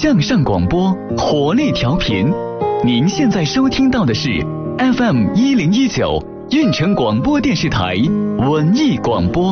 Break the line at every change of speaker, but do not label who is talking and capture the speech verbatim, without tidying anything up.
向上广播，活力调频。您现在收听到的是 F M 一零一九运城广播电视台文艺广播。